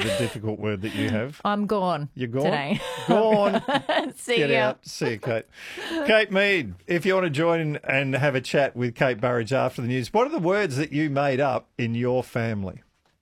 the difficult word that you have. I'm gone. You're gone? Today. Gone. See Get ya. out. See you, Kate. Kate Mead, if you want to join and have a chat with Kate Burridge after the news, what are the words that you made up in your family?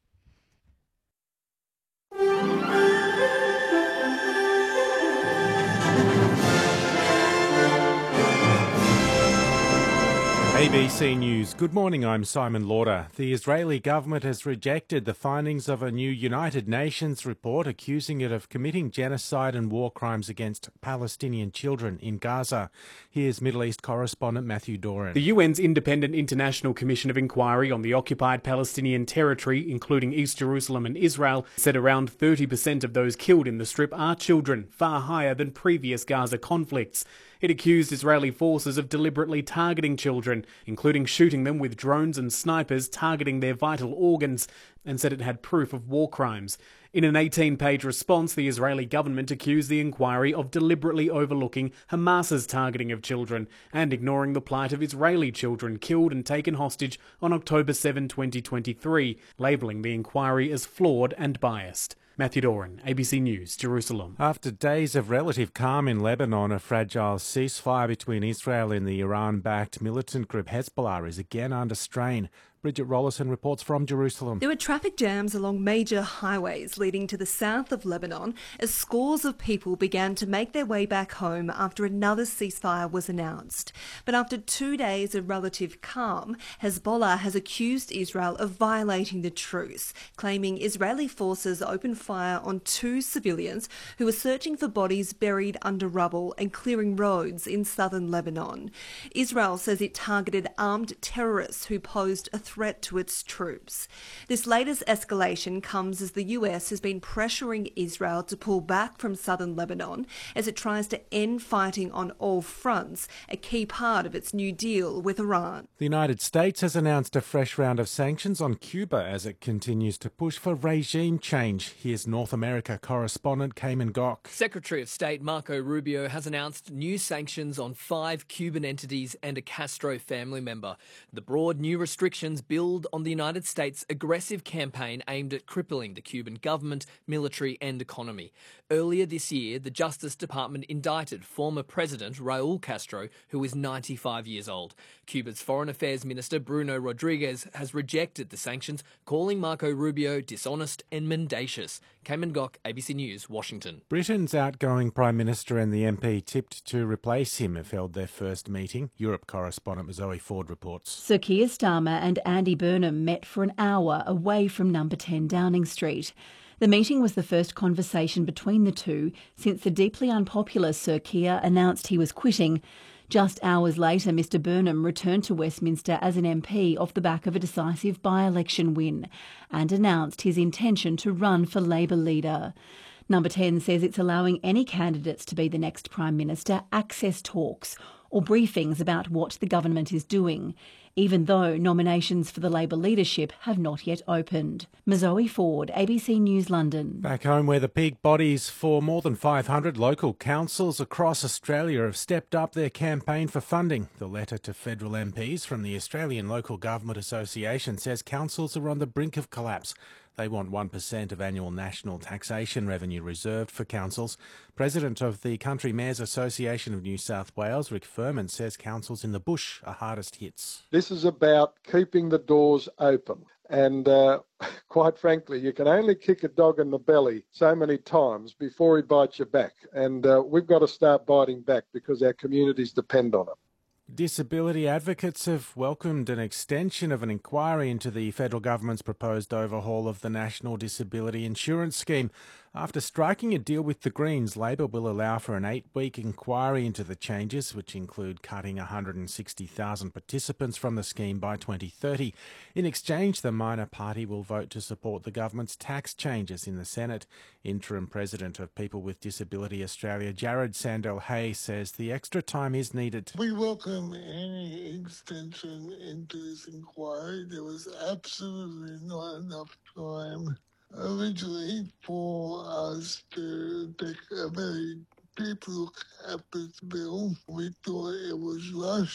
ABC News. Good morning, I'm Simon Lauder. The Israeli government has rejected the findings of a new United Nations report accusing it of committing genocide and war crimes against Palestinian children in Gaza. Here's Middle East correspondent Matthew Doran. The UN's Independent International Commission of Inquiry on the occupied Palestinian territory, including East Jerusalem and Israel, said around 30% of those killed in the Strip are children, far higher than previous Gaza conflicts. It accused Israeli forces of deliberately targeting children, including shooting them with drones and snipers targeting their vital organs, and said it had proof of war crimes. In an 18-page response, the Israeli government accused the inquiry of deliberately overlooking Hamas's targeting of children and ignoring the plight of Israeli children killed and taken hostage on October 7, 2023, labelling the inquiry as flawed and biased. Matthew Doran, ABC News, Jerusalem. After days of relative calm in Lebanon, a fragile ceasefire between Israel and the Iran-backed militant group Hezbollah is again under strain. Bridget Rollison reports from Jerusalem. There were traffic jams along major highways leading to the south of Lebanon as scores of people began to make their way back home after another ceasefire was announced. But after 2 days of relative calm, Hezbollah has accused Israel of violating the truce, claiming Israeli forces opened fire on 2 civilians who were searching for bodies buried under rubble and clearing roads in southern Lebanon. Israel says it targeted armed terrorists who posed a threat to its troops. This latest escalation comes as the US has been pressuring Israel to pull back from southern Lebanon as it tries to end fighting on all fronts, a key part of its new deal with Iran. The United States has announced a fresh round of sanctions on Cuba as it continues to push for regime change. Here's North America correspondent Cayman Gok. Secretary of State Marco Rubio has announced new sanctions on 5 Cuban entities and a Castro family member. The broad new restrictions build on the United States' aggressive campaign aimed at crippling the Cuban government, military and economy. Earlier this year, the Justice Department indicted former President Raul Castro, who is 95 years old. Cuba's Foreign Affairs Minister Bruno Rodriguez has rejected the sanctions, calling Marco Rubio dishonest and mendacious. Cayman Gok, ABC News, Washington. Britain's outgoing Prime Minister and the MP tipped to replace him have held their first meeting. Europe correspondent Zoe Ford reports. Sir Keir Starmer and Andy Burnham met for an hour away from number 10 Downing Street. The meeting was the first conversation between the two since the deeply unpopular Sir Keir announced he was quitting. Just hours later, Mr Burnham returned to Westminster as an MP off the back of a decisive by-election win and announced his intention to run for Labor leader. Number 10 says it's allowing any candidates to be the next Prime Minister access talks or briefings about what the government is doing, even though nominations for the Labor leadership have not yet opened. Zoe Ford, ABC News, London. Back home, where the peak bodies for more than 500 local councils across Australia have stepped up their campaign for funding. The letter to federal MPs from the Australian Local Government Association says councils are on the brink of collapse. They want 1% of annual national taxation revenue reserved for councils. President of the Country Mayors Association of New South Wales, Rick Furman, says councils in the bush are hardest hits. This is about keeping the doors open. And quite frankly, you can only kick a dog in the belly so many times before he bites you back. And we've got to start biting back because our communities depend on it. Disability advocates have welcomed an extension of an inquiry into the federal government's proposed overhaul of the National Disability Insurance Scheme. After striking a deal with the Greens, Labor will allow for an 8-week inquiry into the changes, which include cutting 160,000 participants from the scheme by 2030. In exchange, the minor party will vote to support the government's tax changes in the Senate. Interim President of People with Disability Australia, Jared Sandell-Hay, says the extra time is needed. We welcome any extension into this inquiry. There was absolutely not enough time originally for us to take a very deep look at this bill. We thought it was rushed.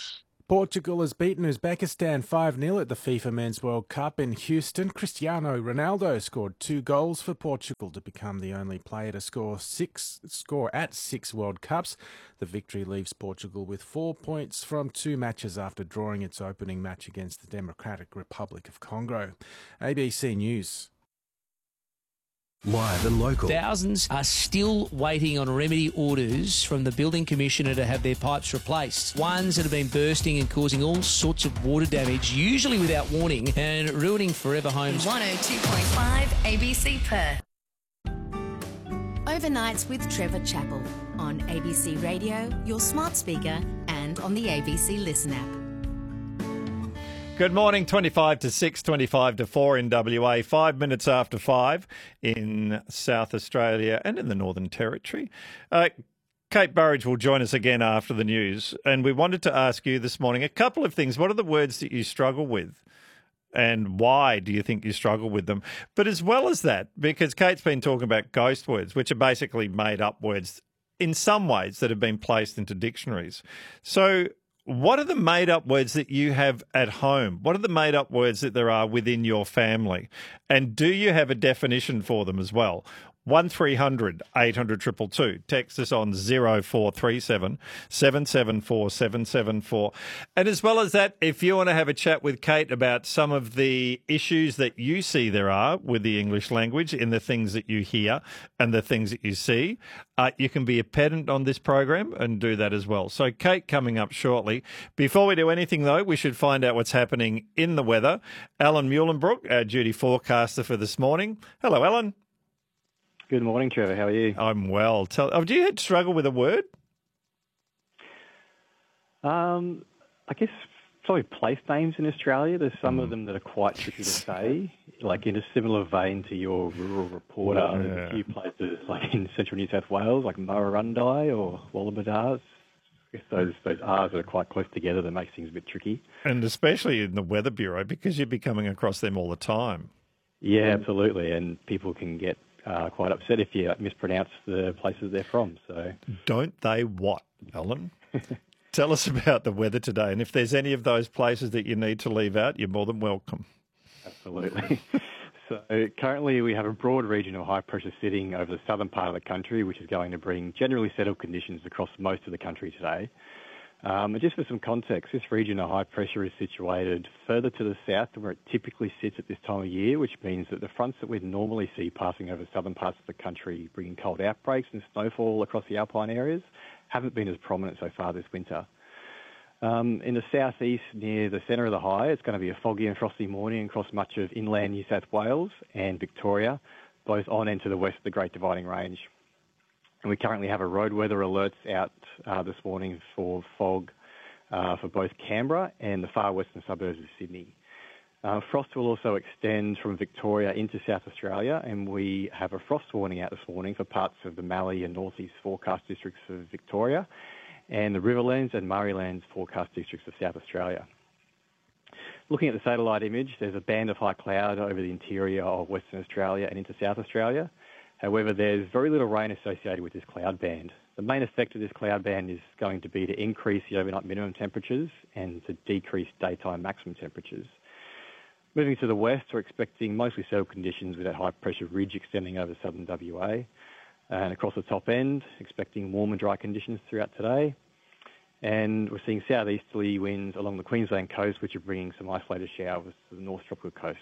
Portugal has beaten Uzbekistan 5-0 at the FIFA Men's World Cup in Houston. Cristiano Ronaldo scored 2 goals for Portugal to become the only player to score at 6 World Cups. The victory leaves Portugal with 4 points from 2 matches after drawing its opening match against the Democratic Republic of Congo. ABC News. Live and local. Thousands are still waiting on remedy orders from the Building Commissioner to have their pipes replaced. Ones that have been bursting and causing all sorts of water damage, usually without warning, and ruining forever homes. 102.5 ABC Perth. Overnights with Trevor Chappell on ABC Radio, your smart speaker, and on the ABC Listen app. Good morning, 25 to 6, 25 to 4 in WA, 5 minutes after 5 in South Australia and in the Northern Territory. Kate Burridge will join us again after the news, and we wanted to ask you this morning a couple of things. What are the words that you struggle with? And why do you think you struggle with them? But as well as that, because Kate's been talking about ghost words, which are basically made up words in some ways that have been placed into dictionaries. So what are the made-up words that you have at home? What are the made-up words that there are within your family? And do you have a definition for them as well? 1300 800 222. Text us on 0437 774 774. And as well as that, if you want to have a chat with Kate about some of the issues that you see there are with the English language in the things that you hear and the things that you see, you can be a pedant on this program and do that as well. So Kate coming up shortly. Before we do anything, though, we should find out what's happening in the weather. Alan Muhlenbrook, our duty forecaster for this morning. Hello, Alan. Good morning, Trevor. How are you? I'm well. Do you struggle with a word? I guess probably place names in Australia. There's some of them that are quite tricky to say. Like in a similar vein to your rural reporter, there's a few places like in central New South Wales, like Murrurundi or Wallumbadars. I guess those R's that are quite close together that makes things a bit tricky. And especially in the Weather Bureau, because you'd be coming across them all the time. Yeah, absolutely. And people can get quite upset if you mispronounce the places they're from. So, don't they what, Alan? Tell us about the weather today, and if there's any of those places that you need to leave out, you're more than welcome. Absolutely. So currently we have a broad regional high pressure sitting over the southern part of the country, which is going to bring generally settled conditions across most of the country today. And just for some context, this region of high pressure is situated further to the south than where it typically sits at this time of year, which means that the fronts that we'd normally see passing over southern parts of the country, bringing cold outbreaks and snowfall across the alpine areas, haven't been as prominent so far this winter. In the southeast, near the centre of the high, it's going to be a foggy and frosty morning across much of inland New South Wales and Victoria, both on and to the west of the Great Dividing Range. And we currently have a road weather alerts out this morning for fog for both Canberra and the far western suburbs of Sydney. Frost will also extend from Victoria into South Australia, and we have a frost warning out this morning for parts of the Mallee and northeast forecast districts of Victoria and the Riverlands and Murraylands forecast districts of South Australia. Looking at the satellite image, there's a band of high cloud over the interior of Western Australia and into South Australia. However, there's very little rain associated with this cloud band. The main effect of this cloud band is going to be to increase the overnight minimum temperatures and to decrease daytime maximum temperatures. Moving to the west, we're expecting mostly settled conditions with that high pressure ridge extending over southern WA. And across the top end, expecting warm and dry conditions throughout today. And we're seeing southeasterly winds along the Queensland coast, which are bringing some isolated showers to the north tropical coasts.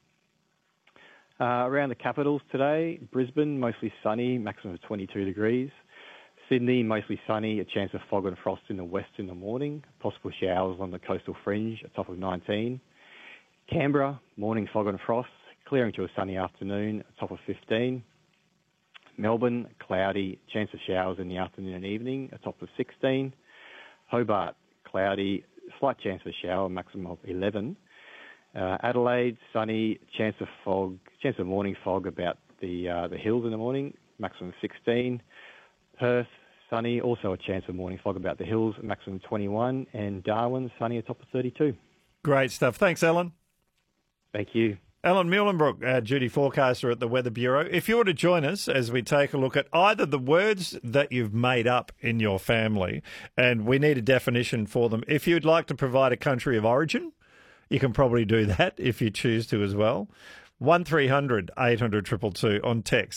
Around the capitals today, Brisbane, mostly sunny, maximum of 22 degrees. Sydney, mostly sunny, a chance of fog and frost in the west in the morning. Possible showers along the coastal fringe, a top of 19. Canberra, morning fog and frost, clearing to a sunny afternoon, a top of 15. Melbourne, cloudy, chance of showers in the afternoon and evening, a top of 16. Hobart, cloudy, slight chance of a shower, maximum of 11. Adelaide, sunny, chance of morning fog about the hills in the morning, maximum of 16. Perth, sunny, also a chance of morning fog about the hills, maximum of 21. And Darwin, sunny, a top of 32. Great stuff. Thanks, Alan. Thank you. Alan Muhlenbrook, duty forecaster at the Weather Bureau. If you were to join us as we take a look at either the words that you've made up in your family, and we need a definition for them. If you'd like to provide a country of origin, you can probably do that if you choose to as well. 1300 800 222 on text.